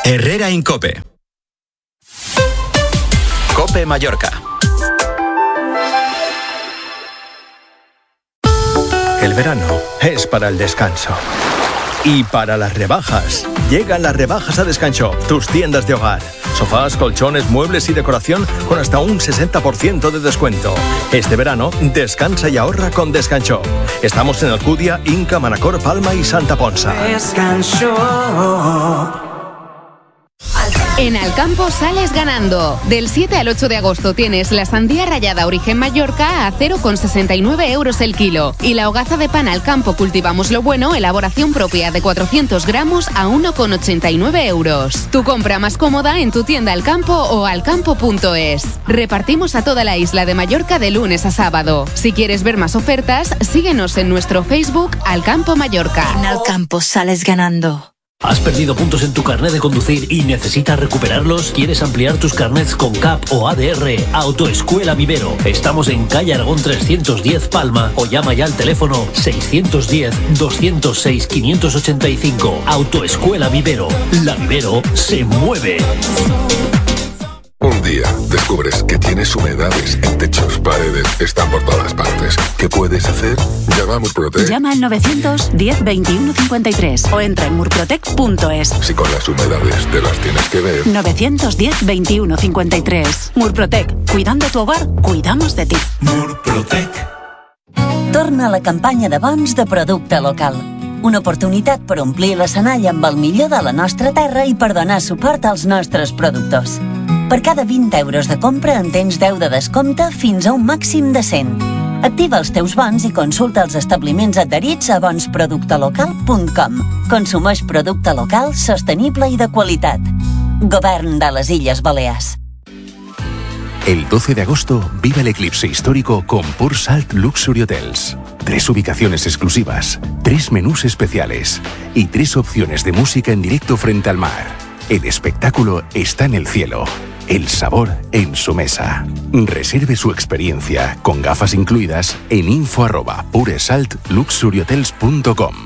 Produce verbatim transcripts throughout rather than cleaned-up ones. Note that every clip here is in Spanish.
Herrera Incope. Cope Mallorca. El verano es para el descanso. Y para las rebajas. Llegan las rebajas a Descanshop, tus tiendas de hogar. Sofás, colchones, muebles y decoración con hasta un sesenta por ciento de descuento. Este verano, descansa y ahorra con Descanshop. Estamos en Alcudia, Inca, Manacor, Palma y Santa Ponsa. Descanshop. En Alcampo sales ganando. Del siete al ocho de agosto tienes la sandía rallada Origen Mallorca a cero coma sesenta y nueve euros el kilo. Y la hogaza de pan Alcampo Cultivamos lo Bueno, elaboración propia de cuatrocientos gramos a uno coma ochenta y nueve euros. Tu compra más cómoda en tu tienda Alcampo o alcampo punto es. Repartimos a toda la isla de Mallorca de lunes a sábado. Si quieres ver más ofertas, síguenos en nuestro Facebook Alcampo Mallorca. En Alcampo sales ganando. ¿Has perdido puntos en tu carnet de conducir y necesitas recuperarlos? ¿Quieres ampliar tus carnets con C A P o A D R? Autoescuela Vivero. Estamos en calle Aragón trescientos diez Palma o llama ya al teléfono seiscientos diez, doscientos seis, quinientos ochenta y cinco. Autoescuela Vivero. La Vivero se mueve. Un día descubres que tienes humedades en techos, paredes, están por todas partes. ¿Qué puedes hacer? Llama a Murprotec. Llama al novecientos diez veintiuno cincuenta y tres o entra en murprotec punto es. Si con las humedades te las tienes que ver. novecientos diez veintiuno cincuenta y tres. Murprotec. Cuidando tu hogar, cuidamos de ti. Murprotec. Torna a la campanya de bons de producte local. Una oportunitat per omplir l'escenari amb el millor de la nostra terra i per donar suport als nostres productors. Per cada vint euros de compra en tens deu de descompte fins a un màxim de cent. Activa els teus bons i consulta els establiments adherits a bons producte local punt com. Consumeix producte local, sostenible i de qualitat. Govern de les Illes Balears. El doce de agosto vive el eclipse histórico con Pure Salt Luxury Hotels. Tres ubicaciones exclusivas, tres menús especiales y tres opciones de música en directo frente al mar. El espectáculo está en el cielo. El sabor en su mesa. Reserve su experiencia con gafas incluidas en info arroba puresalt luxury hotels punto com.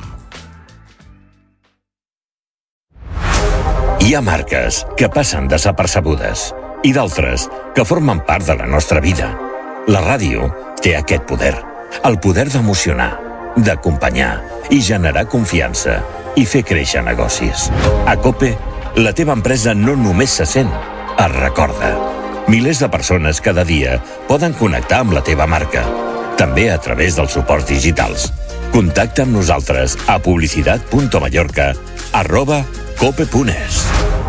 Hi ha marques que passen desapercebudes i d'altres que formen part de la nostra vida. La ràdio té aquest poder, el poder d'emocionar, d'acompanyar i generar confiança i fer créixer negocis. A COPE, la teva empresa no només se sent, es recorda. Milers de persones cada dia poden connectar amb la teva marca, també a través dels suports digitals. Contacta amb nosaltres a publicitat punt mallorca arroba cope punt es.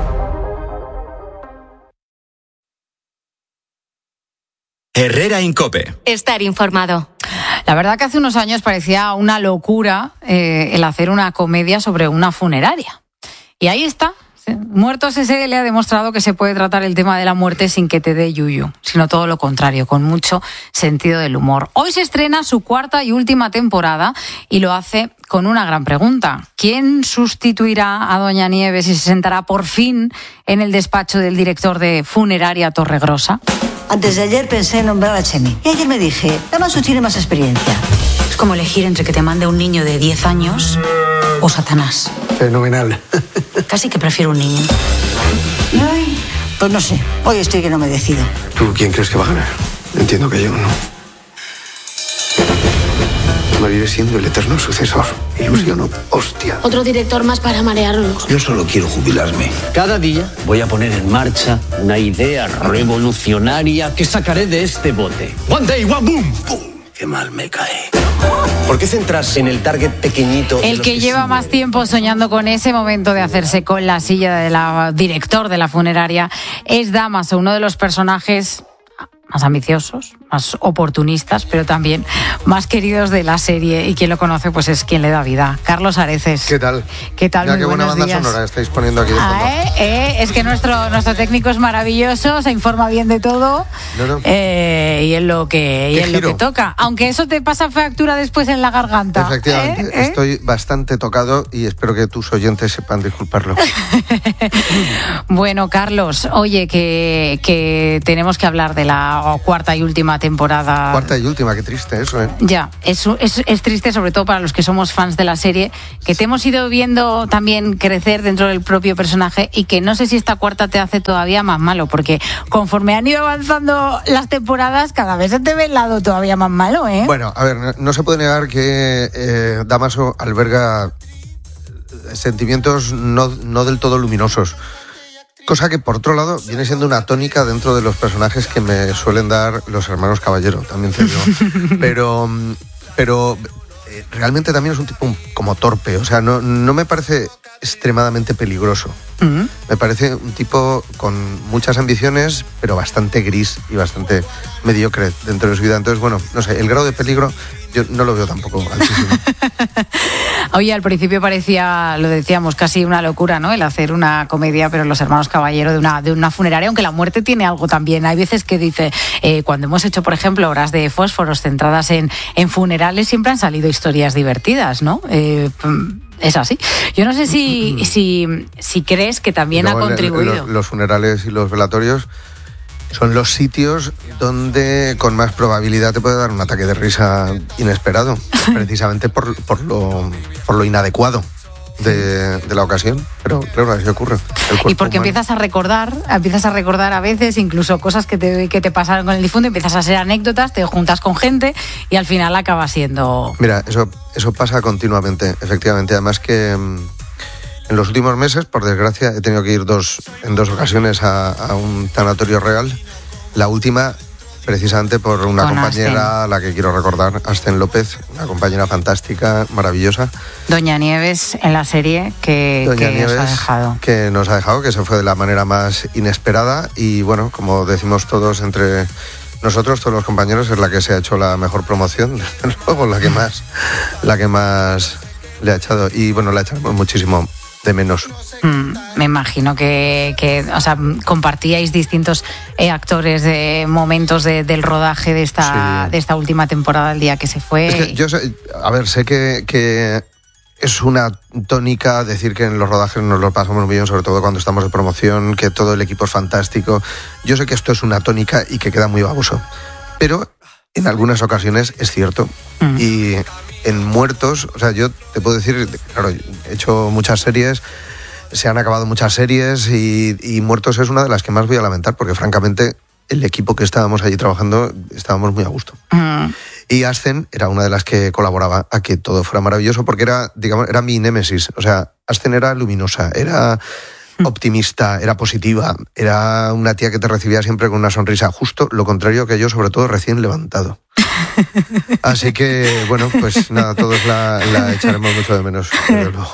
Herrera Incope. Estar informado. La verdad que hace unos años parecía una locura eh, el hacer una comedia sobre una funeraria. Y ahí está. Muertos S L ha demostrado que se puede tratar el tema de la muerte sin que te dé yuyu, sino todo lo contrario, con mucho sentido del humor. Hoy se estrena su cuarta y última temporada y lo hace con una gran pregunta. ¿Quién sustituirá a Doña Nieves y se sentará por fin en el despacho del director de Funeraria Torregrosa? Antes de ayer pensé en nombrar a Chemi. Y ayer me dije, Damaso tiene más experiencia. Es como elegir entre que te mande un niño de diez años o Satanás. Fenomenal. Casi que prefiero un niño. Ay, pues no sé. Hoy estoy que no me decido. ¿Tú quién crees que va a ganar? Entiendo que yo, ¿no? Moriré siendo el eterno sucesor. Ilusiono, hostia. Otro director más para marearlos. Yo solo quiero jubilarme. Cada día voy a poner en marcha una idea revolucionaria que sacaré de este bote. One day, one boom. ¡Pum! Qué mal me cae. ¿Por qué centrarse en el target pequeñito? El que lleva más tiempo soñando con ese momento de hacerse con la silla del director de la funeraria es Damaso, uno de los personajes más ambiciosos, más oportunistas, pero también más queridos de la serie, y quien lo conoce pues es quien le da vida. Carlos Areces. ¿Qué tal? ¿Qué tal? Ya, Muy qué buena buenos banda días. sonora estáis poniendo aquí de fondo. Ah, ¿eh? ¿Eh? Es que nuestro, nuestro técnico es maravilloso, se informa bien de todo. No, no. Eh, y es lo que, y es lo que toca. Aunque eso te pasa factura después en la garganta. Efectivamente, ¿Eh? ¿Eh? estoy bastante tocado y espero que tus oyentes sepan disculparlo. Bueno, Carlos, oye, que, que tenemos que hablar de la esta cuarta y última temporada. Cuarta y última, qué triste eso, ¿eh? Ya, es, es, es triste sobre todo para los que somos fans de la serie, que te hemos ido viendo también crecer dentro del propio personaje y que no sé si esta cuarta te hace todavía más malo, porque conforme han ido avanzando las temporadas, cada vez se te ve el lado todavía más malo, ¿eh? Bueno, a ver, no, no se puede negar que eh, Dámaso alberga sentimientos no, no del todo luminosos. Cosa que, por otro lado, viene siendo una tónica dentro de los personajes que me suelen dar los hermanos Caballero, también te digo. Pero, pero eh, realmente también es un tipo como torpe, o sea, no, no me parece extremadamente peligroso. Uh-huh. Me parece un tipo con muchas ambiciones, pero bastante gris y bastante mediocre dentro de su vida. Entonces, bueno, no sé, el grado de peligro yo no lo veo tampoco altísimo. Oye, al principio parecía, lo decíamos, casi una locura, ¿no? El hacer una comedia, pero los hermanos Caballero de una, de una funeraria, aunque la muerte tiene algo también. Hay veces que dice, eh, cuando hemos hecho, por ejemplo, horas de fósforos centradas en, en funerales, siempre han salido historias divertidas, ¿no? Eh, es así. Yo no sé si, si, si crees que también ha contribuido. Los, los funerales y los velatorios son los sitios donde con más probabilidad te puede dar un ataque de risa inesperado, precisamente por, por, lo, por lo inadecuado de, de la ocasión. Pero claro, así ocurre. Y porque humano. empiezas a recordar, empiezas a recordar a veces incluso cosas que te, que te pasaron con el difunto, empiezas a hacer anécdotas, te juntas con gente y al final acaba siendo... Mira, eso, eso pasa continuamente, efectivamente. Además que... En los últimos meses, por desgracia, he tenido que ir dos, en dos ocasiones a, a un tanatorio real. La última, precisamente por una Con compañera, Asten. a la que quiero recordar, Asten López, una compañera fantástica, maravillosa. Doña Nieves en la serie que, Doña que Nieves, nos ha dejado. Que nos ha dejado, que se fue de la manera más inesperada. Y bueno, como decimos todos entre nosotros, todos los compañeros, es la que se ha hecho la mejor promoción, desde luego, la que más, la que más le ha echado. Y bueno, la echamos muchísimo de menos. Mm, me imagino que, que o sea, compartíais distintos eh, actores de momentos de, del rodaje de esta, sí. de esta última temporada, el día que se fue. Es que yo sé, a ver, sé que, que es una tónica decir que en los rodajes nos lo pasamos muy bien, sobre todo cuando estamos de promoción, que todo el equipo es fantástico. Yo sé que esto es una tónica y que queda muy baboso, pero en algunas ocasiones es cierto. Mm. Y en Muertos, o sea, yo te puedo decir, claro, he hecho muchas series, se han acabado muchas series y, y Muertos es una de las que más voy a lamentar, porque francamente el equipo que estábamos allí trabajando estábamos muy a gusto. Mm. Y Asten era una de las que colaboraba a que todo fuera maravilloso, porque era, digamos, era mi némesis. O sea, Asten era luminosa, era optimista, era positiva, era una tía que te recibía siempre con una sonrisa, justo lo contrario que yo, sobre todo recién levantado. Así que, bueno, pues nada, todos la, la echaremos mucho de menos, desde luego.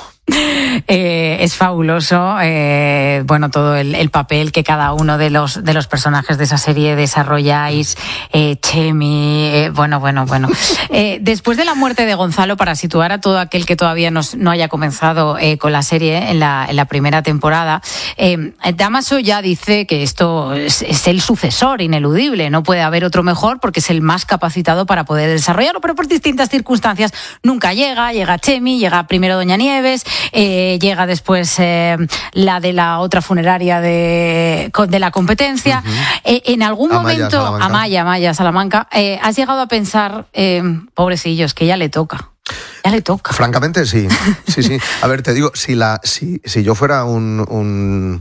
Eh, es fabuloso, eh, bueno, todo el, el papel que cada uno de los de los personajes de esa serie desarrolláis, eh, Chemi, eh, bueno, bueno, bueno. Eh, después de la muerte de Gonzalo, para situar a todo aquel que todavía no, no haya comenzado eh, con la serie en la, en la primera temporada, eh, Dámaso ya dice que esto es, es el sucesor ineludible, no puede haber otro mejor porque es el más capacitado para poder desarrollarlo, pero por distintas circunstancias nunca llega, llega Chemi, llega primero Doña Nieves, Eh, llega después eh, la de la otra funeraria de, de la competencia. Uh-huh. Eh, en algún Amaya, momento, Salamanca. Amaya, Amaya, Salamanca, eh, has llegado a pensar, eh, pobrecillos, que ya le toca. Ya le toca. Francamente, sí. Sí, sí. A ver, te digo, si, la, si, si yo fuera un, un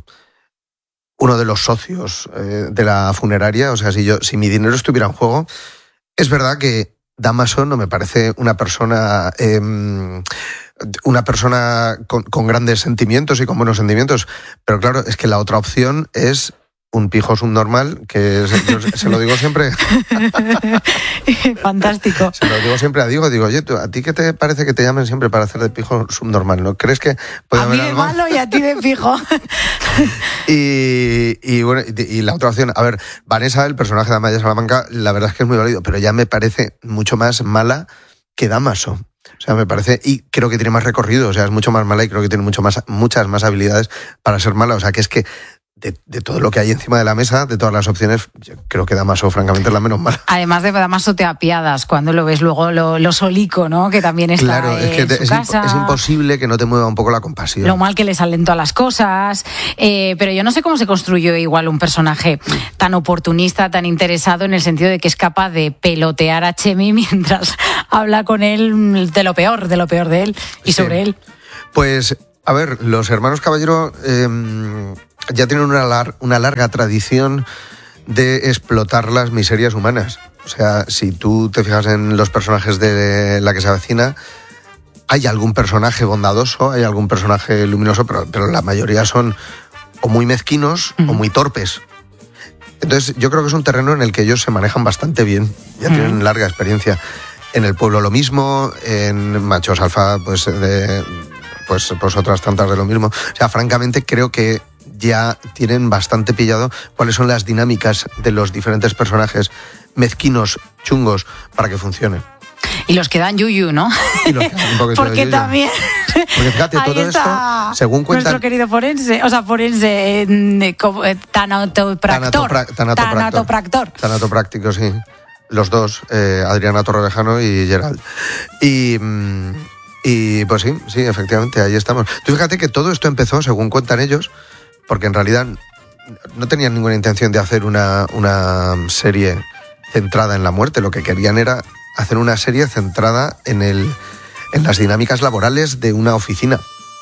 uno de los socios eh, de la funeraria, o sea, si, yo, si mi dinero estuviera en juego, es verdad que Dámaso no me parece una persona... Eh, una persona con, con grandes sentimientos y con buenos sentimientos, pero claro, es que la otra opción es un pijo subnormal, que es, yo se lo digo siempre. Fantástico. Se lo digo siempre a Diego, digo, oye, ¿a ti qué te parece que te llamen siempre para hacer de pijo subnormal? ¿No crees que puede a haber mí de algo? malo y a ti de pijo. y, y bueno, y, y la otra opción, a ver, Vanessa, el personaje de Amaya Salamanca, la verdad es que es muy válido, pero ya me parece mucho más mala que Dámaso. O sea, me parece, y creo que tiene más recorrido, o sea, es mucho más mala y creo que tiene mucho más, muchas más habilidades para ser mala. O sea, que es que de, de todo lo que hay encima de la mesa, de todas las opciones, yo creo que Dámaso, francamente, es la menos mala. Además de Dámaso te apiadas cuando lo ves luego lo, lo solico, ¿no? Que también está claro, es que en te, su es, casa. Imp- es imposible que no te mueva un poco la compasión. Lo mal que le salen todas las cosas. Eh, pero yo no sé cómo se construyó igual un personaje tan oportunista, tan interesado, en el sentido de que es capaz de pelotear a Chemi mientras habla con él de lo peor, de lo peor de él y sí. sobre él. Pues, a ver, los hermanos Caballero eh, ya tienen una, lar- una larga tradición de explotar las miserias humanas. O sea, si tú te fijas en los personajes de La que se avecina, hay algún personaje bondadoso, hay algún personaje luminoso, pero, pero la mayoría son o muy mezquinos uh-huh. o muy torpes. Entonces, yo creo que es un terreno en el que ellos se manejan bastante bien, ya uh-huh. tienen larga experiencia. En El pueblo lo mismo, en Machos Alfa, pues de... Pues, pues otras tantas de lo mismo. O sea, francamente creo que ya tienen bastante pillado cuáles son las dinámicas de los diferentes personajes mezquinos, chungos, para que funcionen. Y los que dan yuyu, ¿no? Y los que dan un poquito Porque de yuyu. también... Porque fíjate, todo esto, según cuentan... Nuestro querido forense, o sea, forense, eh, eh, tanatopractor. Tanatopra- tanatopractor. Tanatopractor. Tanatopráctico, sí. Los dos, eh, Adriana Torrevejano y Gerald. Y... Mmm, Y pues sí, sí, efectivamente, ahí estamos. Tú fíjate que todo esto empezó, según cuentan ellos, porque en realidad no tenían ninguna intención de hacer una, una serie centrada en la muerte. Lo que querían era hacer una serie centrada en, el, en las dinámicas laborales de una oficina.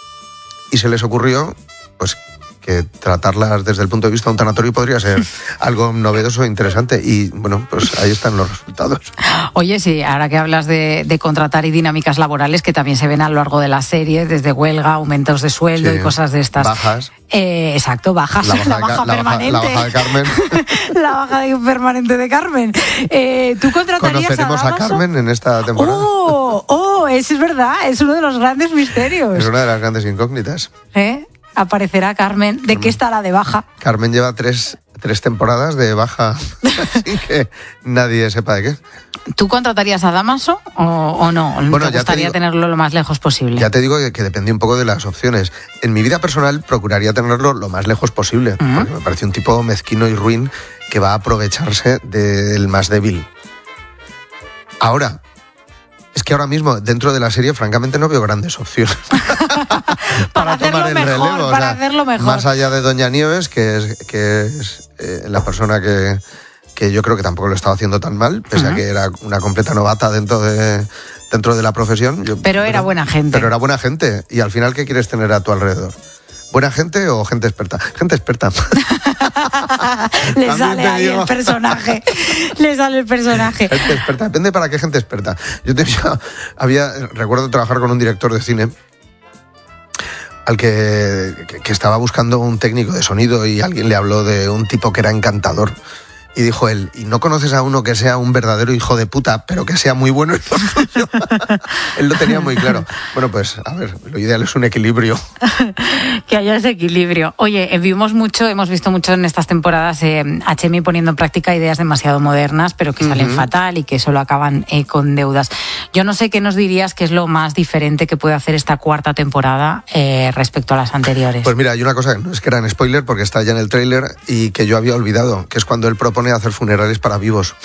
Y se les ocurrió, pues, que tratarlas desde el punto de vista de un tanatorio podría ser algo novedoso e interesante. Y bueno, pues ahí están los resultados. Oye, sí, ahora que hablas de, de contratar y dinámicas laborales que también se ven a lo largo de la serie, desde huelga, aumentos de sueldo sí, y cosas de estas. Bajas. Eh, exacto, bajas. La baja, la baja la permanente. Baja, la baja de Carmen. La baja de, permanente de Carmen. Eh, ¿Tú contratarías ¿Conoceremos a Dámaso? a Carmen en esta temporada? ¡Oh! ¡Oh! Eso es verdad, es uno de los grandes misterios. Es una de las grandes incógnitas. ¿Eh? Aparecerá Carmen. ¿De Carmen. qué estará de baja? Carmen lleva tres, tres temporadas de baja sin que nadie sepa de qué. ¿Tú contratarías a Dámaso o, o no? Bueno, ¿Te gustaría digo, tenerlo lo más lejos posible? Ya te digo que, que depende un poco de las opciones. En mi vida personal procuraría tenerlo lo más lejos posible, uh-huh. porque me parece un tipo mezquino y ruin que va a aprovecharse del más débil. Ahora, es que ahora mismo, dentro de la serie, francamente no veo grandes opciones para, para tomar el mejor, relevo. Para o sea, hacerlo mejor. Más allá de Doña Nieves, que es, que es eh, la persona que, que yo creo que tampoco lo estaba haciendo tan mal, pese uh-huh. a que era una completa novata dentro de, dentro de la profesión. Yo, pero era pero, buena gente. Pero era buena gente. Y al final, ¿qué quieres tener a tu alrededor? ¿Buena gente o gente experta? Gente experta. Le sale ahí digo. el personaje. Le sale el personaje. Gente experta. Depende para qué gente experta. Yo tenía, había, recuerdo trabajar con un director de cine al que, que, que estaba buscando un técnico de sonido y alguien le habló de un tipo que era encantador. Y dijo él, ¿y no conoces a uno que sea un verdadero hijo de puta, pero que sea muy bueno en lo suyo? Él lo tenía muy claro. Bueno, pues, a ver, lo ideal es un equilibrio. Que haya ese equilibrio. Oye, vimos mucho, hemos visto mucho en estas temporadas eh, a Chemi poniendo en práctica ideas demasiado modernas, pero que salen uh-huh. fatal y que solo acaban eh, con deudas. Yo no sé qué nos dirías que es lo más diferente que puede hacer esta cuarta temporada eh, respecto a las anteriores. Pues mira, hay una cosa que no es que era en spoiler, porque está ya en el tráiler y que yo había olvidado, que es cuando él propone hacer funerales para vivos.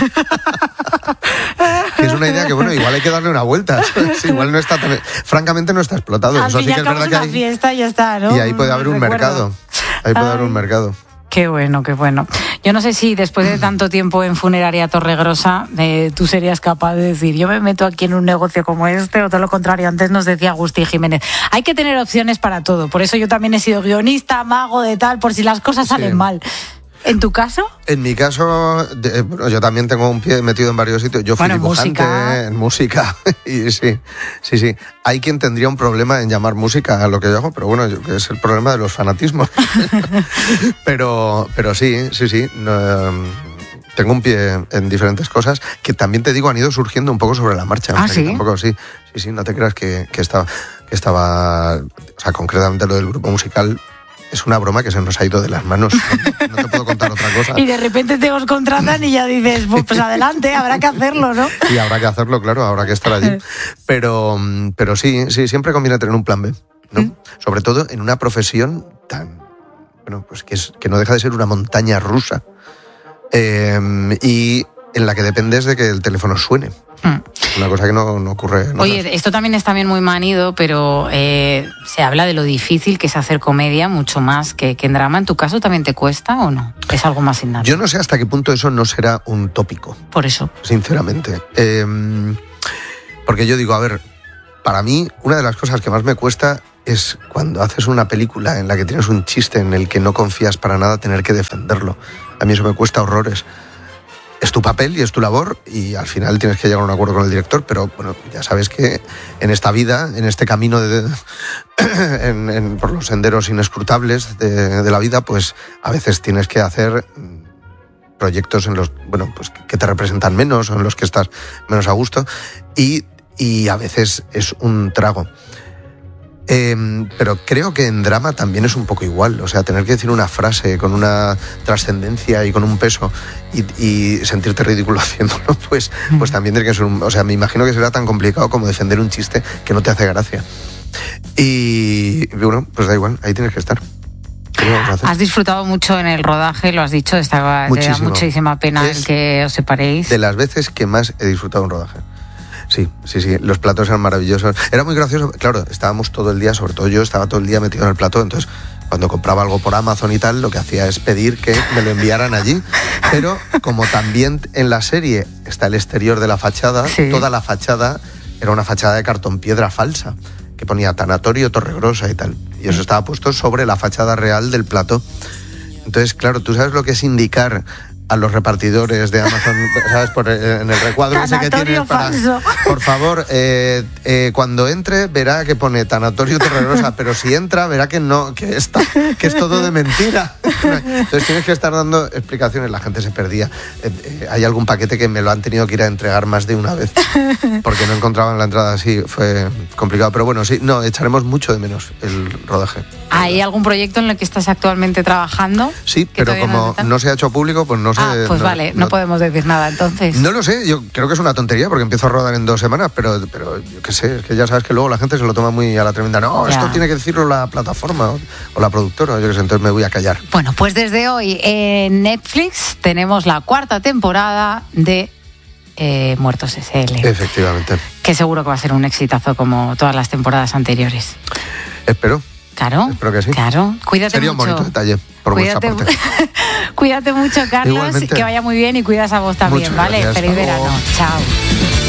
Que es una idea que, bueno, igual hay que darle una vuelta. Sí, igual no está tan... Francamente no está explotado. Al fin y al cabo es una fiesta y ya está, ¿no? Y ahí puede haber un Recuerdo. mercado. Ahí puede Ay. haber un mercado. Qué bueno, qué bueno. Yo no sé si después de tanto tiempo en Funeraria Torregrosa eh, tú serías capaz de decir, yo me meto aquí en un negocio como este, o todo lo contrario. Antes nos decía Agustín Jiménez, hay que tener opciones para todo. Por eso yo también he sido guionista, mago de tal, por si las cosas salen sí. mal. ¿En tu caso? En mi caso, de, bueno, yo también tengo un pie metido en varios sitios. Yo fui bueno, dibujante música. en música. Y sí, sí, sí. Hay quien tendría un problema en llamar música a lo que yo hago, pero bueno, yo, que es el problema de los fanatismos. pero, pero sí, sí, sí. No, um, tengo un pie en diferentes cosas que también te digo han ido surgiendo un poco sobre la marcha. Ah, o sea, sí. Que tampoco, sí, sí, sí. No te creas que, que estaba, que estaba, o sea, concretamente lo del grupo musical. Es una broma que se nos ha ido de las manos. No, no te puedo contar otra cosa. Y de repente te os contratan y ya dices, pues, pues adelante, habrá que hacerlo, ¿no? Y habrá que hacerlo, claro, habrá que estar allí. Pero, pero sí, sí, siempre conviene tener un plan B, ¿no? ¿Mm? Sobre todo en una profesión tan bueno, pues que, es, que no deja de ser una montaña rusa eh, y en la que dependes de que el teléfono suene. Mm. Una cosa que no, no ocurre. No Oye, esto también es también muy manido, pero eh, se habla de lo difícil que es hacer comedia, mucho más que, que en drama. ¿En tu caso también te cuesta o no? ¿Es algo más innato? Yo no sé hasta qué punto eso no será un tópico. Por eso. Sinceramente. Eh, porque yo digo, a ver, para mí una de las cosas que más me cuesta es cuando haces una película en la que tienes un chiste en el que no confías para nada, tener que defenderlo. A mí eso me cuesta horrores. Es tu papel y es tu labor y al final tienes que llegar a un acuerdo con el director, pero bueno, ya sabes que en esta vida, en este camino de, de, en, en, por los senderos inescrutables de, de la vida, pues a veces tienes que hacer proyectos en los, bueno, pues que te representan menos o en los que estás menos a gusto y, y a veces es un trago. Eh, pero creo que en drama también es un poco igual, o sea, tener que decir una frase con una trascendencia y con un peso y, y sentirte ridículo haciéndolo, pues, pues también tiene que ser un, o sea, me imagino que será tan complicado como defender un chiste que no te hace gracia. Y bueno, pues da igual, ahí tienes que estar. Has disfrutado mucho en el rodaje, lo has dicho, estaba, te da muchísima pena es el que os separéis. De las veces que más he disfrutado un rodaje. Sí, sí, sí, los platos eran maravillosos. Era muy gracioso, claro, estábamos todo el día, sobre todo yo, estaba todo el día metido en el plató, entonces cuando compraba algo por Amazon y tal, lo que hacía es pedir que me lo enviaran allí. Pero como también en la serie está el exterior de la fachada, sí. Toda la fachada era una fachada de cartón piedra falsa, que ponía Tanatorio Torregrosa y tal. Y eso estaba puesto sobre la fachada real del plató. Entonces, claro, tú sabes lo que es indicar a los repartidores de Amazon, ¿sabes? Por, en el recuadro ese que tienes para... Por favor, eh, eh, cuando entre verá que pone Tanatorio Torregrosa, pero si entra verá que no, que está, que es todo de mentira. Entonces tienes que estar dando explicaciones, la gente se perdía. Eh, eh, hay algún paquete que me lo han tenido que ir a entregar más de una vez, porque no encontraban la entrada así, fue complicado. Pero bueno, sí, no, echaremos mucho de menos el rodaje. ¿Hay algún proyecto en el que estás actualmente trabajando? Sí, pero como no, no se ha hecho público, pues no sé. Ah, pues no, vale, no, no podemos decir nada entonces. No lo sé, yo creo que es una tontería porque empiezo a rodar en dos semanas, pero, pero yo qué sé, es que ya sabes que luego la gente se lo toma muy a la tremenda. No, ya. Esto tiene que decirlo la plataforma o, o la productora, yo qué sé, entonces me voy a callar. Bueno, pues desde hoy en Netflix tenemos la cuarta temporada de eh, Muertos S L. Efectivamente. Que seguro que va a ser un exitazo como todas las temporadas anteriores. Espero. Claro, espero que sí. Claro, cuídate Sería mucho. Sería un bonito detalle por cuídate, vuestra parte. Cuídate mucho, Carlos, Igualmente. Que vaya muy bien y cuidas a vos también, Muchas ¿vale? gracias. Feliz verano. Chao.